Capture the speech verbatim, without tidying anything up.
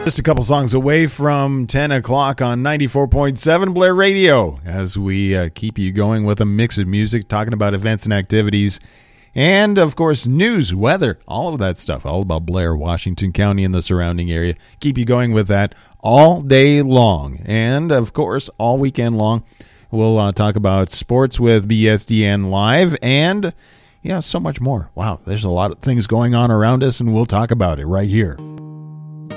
Just a couple songs away from ten o'clock on ninety-four point seven Blair Radio as we uh, keep you going with a mix of music, talking about events and activities, and, of course, news, weather, all of that stuff, all about Blair, Washington County, and the surrounding area. Keep you going with that all day long. And, of course, all weekend long, we'll uh, talk about sports with B S D N Live and, yeah, so much more. Wow, there's a lot of things going on around us, and we'll talk about it right here.